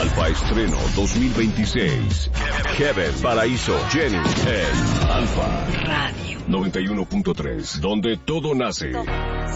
Alfa Estreno 2026. Kevin Paraíso, Jenny en Alfa Radio 91.3, donde todo nace.